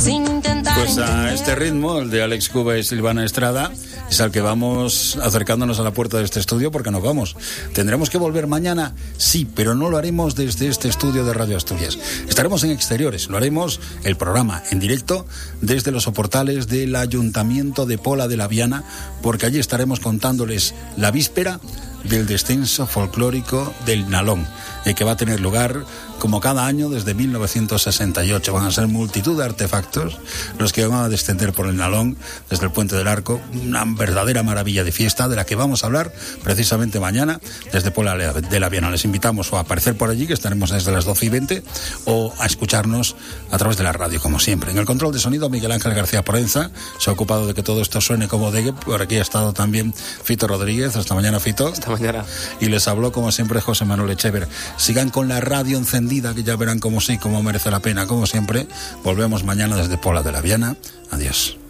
Pues a este ritmo, el de Alex Cuba y Silvana Estrada, es al que vamos acercándonos a la puerta de este estudio porque nos vamos. ¿Tendremos que volver mañana? Sí, pero no lo haremos desde este estudio de Radio Asturias. Estaremos en exteriores, lo haremos el programa en directo desde los soportales del Ayuntamiento de Pola de la Viana, porque allí estaremos contándoles la víspera del descenso folclórico del Nalón, que va a tener lugar como cada año desde 1968. Van a ser multitud de artefactos los que van a descender por el Nalón desde el Puente del Arco, una verdadera maravilla de fiesta de la que vamos a hablar precisamente mañana desde Pola de la Viana. Les invitamos o a aparecer por allí, que estaremos desde las 12:20, o a escucharnos a través de la radio, como siempre. En el control de sonido, Miguel Ángel García Proenza se ha ocupado de que todo esto suene como debe. Por aquí ha estado también Fito Rodríguez. Hasta mañana, Fito. Hasta mañana. Y les habló, como siempre, José Manuel Echever. Sigan con la radio encendida, que ya verán cómo sí, cómo merece la pena, como siempre. Volvemos mañana desde Pola de la Viana. Adiós.